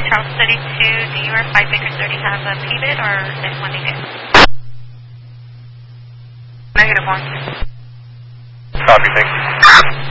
Charles 32, do you or 5 Baker 30 have a PBID or is one needed? -1. Copy, thank you.